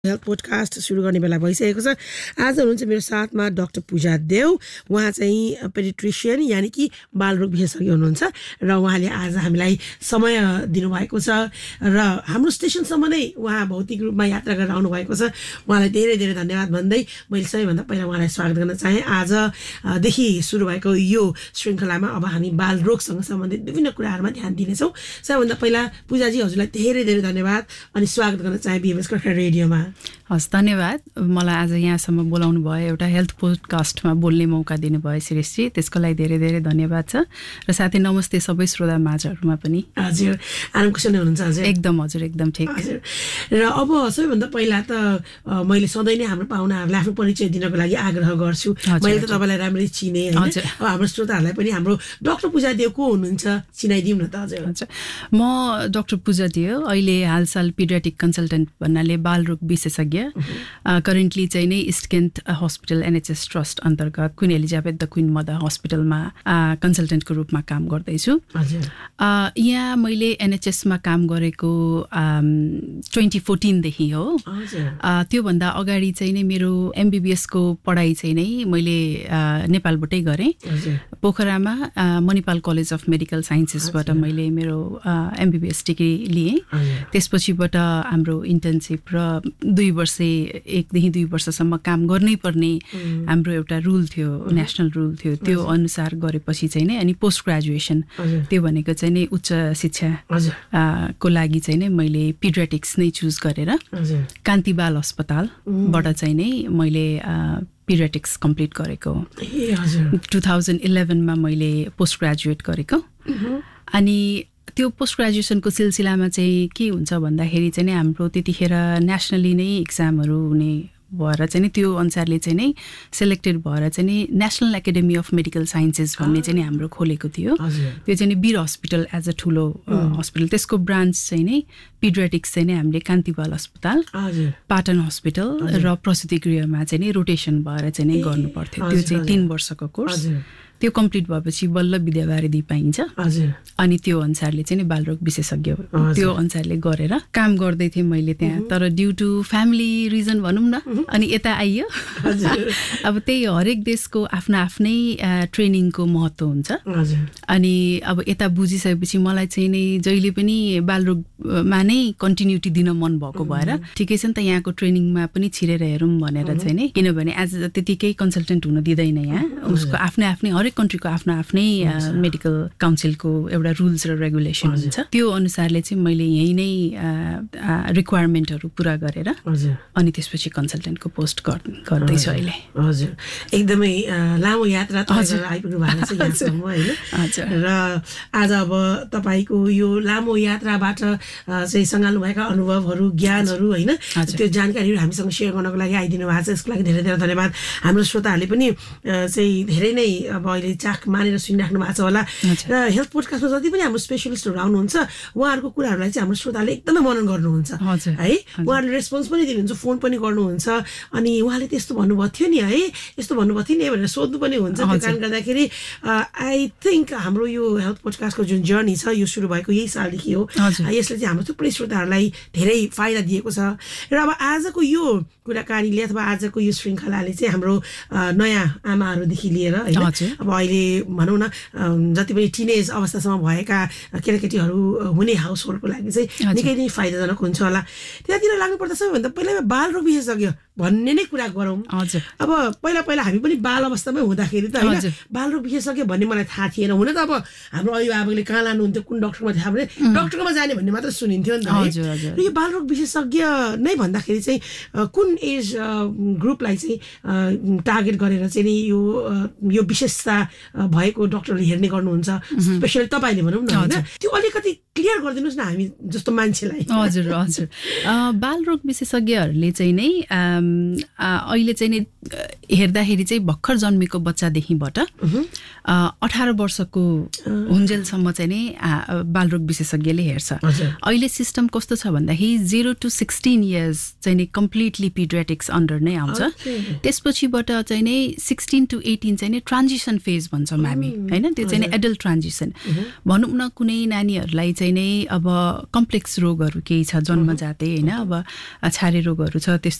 Health podcast सुरु गर्ने बेला भइसकेको छ। आज हुनुहुन्छ मेरो साथमा डाक्टर पूजा देव। उहाँ चाहिँ पेडिट्रिशियन यानि कि बालरोग विशेषज्ञ हुनुहुन्छ र उहाँले आज हामीलाई समय दिनुभएको छ र हाम्रो स्टेसनसम्म नै उहाँ भौतिक रूपमा यात्रा गरेर आउनुभएको छ। उहाँलाई धेरै धेरै धन्यवाद भन्दै मैले सबैभन्दा पहिला उहाँलाई स्वागत गर्न चाहेँ। आजदेखि सुरु भएको यो श्रृङ्खलामा अब हामी बालरोगसँग सम्बन्धित विभिन्न कुराहरूमा ध्यान दिनेछौँ। सबैभन्दा पहिला पूजाजी हजुरलाई धेरै धेरै धन्यवाद अनि स्वागत गर्न चाहेँ बिएमएस खरसाङ रेडियोमा। हस्, धन्यवाद। मलाई आज यहाँसम्म बोलाउनु भयो, एउटा हेल्थ पोडकास्टमा बोल्ने मौका दिनुभयो शिरीषजी, त्यसको लागि धेरै धेरै धन्यवाद छ। र साथै नमस्ते सबै श्रोता माझहरूमा पनि। हजुर, आराम कुशल हुनुहुन्छ? हजुर एकदम ठिक। हजुर, र अब सबैभन्दा पहिला त मैले सधैँ नै हाम्रो पाहुनाहरूलाई आफ्नो परिचय दिनको लागि आग्रह गर्छु। मैले त तपाईँलाई राम्ररी चिने होइन, अब हाम्रो श्रोताहरूलाई पनि हाम्रो डाक्टर पूजा देव को हुनुहुन्छ चिनाइदिउँ न त। हजुर, म डाक्टर पूजा देव, अहिले हालसाल पिडियाट्रिक कन्सल्टेन्ट भन्नाले बालरोग विशेषज्ञ, करेन्टली चाहिँ नै east Cantt hospital NHS trust अन्तर्गत queen Elizabeth the queen mother हस्पिटलमा कन्सल्टेन्टको रूपमा काम गर्दैछु। यहाँ मैले एनएचएसमा काम गरेको 2014 देखि हो। त्योभन्दा अगाडि चाहिँ नै मेरो एमबिबिएसको पढाइ चाहिँ नै मैले नेपालबाटै गरेँ। पोखरामा मणिपाल कलेज अफ मेडिकल साइन्सेसबाट मैले मेरो एमबिबिएस डिग्री लिएँ। त्यसपछिबाट हाम्रो इन्टर्नसिप र 1देखि 2 वर्षसम्म काम गर्नै पर्ने हाम्रो एउटा रुल थियो, नेसनल रुल थियो। त्यो अनुसार गरेपछि चाहिँ नै अनि पोस्ट ग्रेजुएसन, त्यो भनेको चाहिँ नै उच्च शिक्षा को लागि चाहिँ नै मैले पिडियाट्रिक्स नै चुज गरेर कान्ति बाल अस्पतालबाट चाहिँ नै मैले पिडियाट्रिक्स कम्प्लिट गरेको। 2011 मा मैले पोस्ट ग्रेजुएट गरेको। अनि त्यो पोस्ट ग्रेजुएसनको सिलसिलामा चाहिँ के हुन्छ भन्दाखेरि चाहिँ नि हाम्रो त्यतिखेर नेसनली नै इक्जामहरू हुने भएर चाहिँ नि त्यो अनुसारले चाहिँ नै सेलेक्टेड भएर चाहिँ नि national academy of medical sciences भन्ने चाहिँ नि हाम्रो खोलेको थियो। त्यो चाहिँ नि वीर हस्पिटल एज अ ठुलो हस्पिटल, त्यसको ब्रान्च चाहिँ नै पिडियाट्रिक्स चाहिँ नि हामीले कान्ति बाल अस्पताल, पाटन हस्पिटल र प्रसुति गृहमा चाहिँ नि रोटेसन भएर चाहिँ नै गर्नु पर्थ्यो। त्यो चाहिँ 3 वर्षको कोर्स। त्यो कम्प्लिट भएपछि बल्ल विद्यावारिधि पाइन्छ। अनि त्यो अनुसारले चाहिँ नि बालरोग विशेषज्ञ त्यो अनुसारले गरेर काम गर्दै थिएँ मैले त्यहाँ। तर ड्यु टु फ्यामिली रिजन भनौँ न, अनि यता आइयो। अब त्यही हरेक देशको आफ्नो आफ्नै ट्रेनिङको महत्त्व हुन्छ। अनि अब यता बुझिसकेपछि मलाई चाहिँ नि जहिले पनि बालरोगमा नै कन्टिन्युटी दिन मन भएको भएर ठिकै छ नि त, यहाँको ट्रेनिङमा पनि छिरेर हेरौँ भनेर चाहिँ नि, किनभने आज त्यतिकै कन्सल्टेन्ट हुन दिँदैन यहाँ। उसको आफ्नै हरेक कन्ट्रीको आफ्नै मेडिकल काउन्सिलको एउटा रुल्स र रेगुलेसन हुन्छ। त्यो अनुसारले चाहिँ मैले यही नै रिक्वायरमेन्टहरू पुरा गरेर अनि त्यसपछि कन्सल्टेन्टको पोस्ट गर्दैछु अहिले। हजुर, एकदमै लामो यात्रा आइपुग्नु भएको छ यहाँसम्म होइन। र आज अब तपाईँको यो लामो यात्राबाट चाहिँ सँगाल्नुभएका अनुभवहरू, ज्ञानहरू होइन, त्यो जानकारीहरू हामीसँग सेयर गर्नको लागि आइदिनु भएको छ। यसको लागि धेरै धेरै धन्यवाद। हाम्रो श्रोताहरूले पनि चाहिँ धेरै नै अब अहिले चाख मानेर सुनिराख्नु भएको छ होला। र हेल्थ पोडकास्टमा जति पनि हाम्रो स्पेसलिस्टहरू आउनुहुन्छ उहाँहरूको कुराहरूलाई चाहिँ हाम्रो श्रोताले एकदमै मनन गर्नुहुन्छ है। उहाँहरूले रेस्पोन्स पनि दिनुहुन्छ, फोन पनि गर्नुहुन्छ। अनि उहाँले त्यस्तो भन्नुभएको थियो नि है, यस्तो भन्नुभएको थियो नि भनेर सोध्नु पनि हुन्छ। त्यो कारणले गर्दाखेरि आई थिङ्क हाम्रो यो हेल्थ पोडकास्टको जुन जर्नी छ यो सुरु भएको यही सालदेखि हो। यसले चाहिँ हाम्रो थुप्रै श्रोताहरूलाई धेरै फाइदा दिएको छ। र अब आजको यो कुराकानीले अथवा आजको यो श्रृङ्खलाले चाहिँ हाम्रो नयाँ आमाहरूदेखि लिएर होइन, अब अहिले भनौँ न जति पनि टिनेज अवस्थासम्म भएका केटाकेटीहरू हुने हाउस होल्डको लागि चाहिँ निकै नै फाइदाजनक हुन्छ होला। त्यहाँतिर लाग्नुपर्दा सबैभन्दा पहिला बालरोग विशेषज्ञ भन्ने नै कुरा गरौँ। अब पहिला हामी पनि बाल अवस्थामै हुँदाखेरि त होइन बालरोग विशेषज्ञ भन्ने मलाई थाहा थिएन। हुन त अब हाम्रो अभिभावकले कहाँ लानुहुन्थ्यो, कुन डक्टरमा थाहा भने डक्टरमा जाने भन्ने मात्र सुनिन्थ्यो नि त। र यो बालरोग विशेषज्ञ नै भन्दाखेरि चाहिँ कुन एज ग्रुपलाई चाहिँ टार्गेट गरेर चाहिँ नि यो विशेषता भएको डक्टरले हेर्ने गर्नुहुन्छ, स्पेसली तपाईँले भनौँ न होइन, त्यो अलिकति क्लियर गरिदिनुहोस् न हामी जस्तो मान्छेलाई। हजुर, बालरोग विशेषज्ञहरूले चाहिँ नै अहिले चाहिँ नि हेर्दाखेरि चाहिँ भर्खर जन्मेको बच्चादेखिबाट 18 वर्षको हुन्जेलसम्म चाहिँ नि बालरोग विशेषज्ञले हेर्छ। अहिले सिस्टम कस्तो छ भन्दाखेरि 0 to 16 इयर्स चाहिँ नि कम्प्लिटली पिडियाट्रिक्स अन्डर नै आउँछ। त्यसपछिबाट चाहिँ नि 16 to 18 चाहिँ नि ट्रान्जिसन फेज भन्छौँ हामी होइन, त्यो चाहिँ नि एडल्ट ट्रान्जिसन भनौँ न। कुनै नानीहरूलाई चाहिँ नै अब कम्प्लेक्स रोगहरू केही छ जन्मजातै होइन अब छारे रोगहरू छ त्यस्तो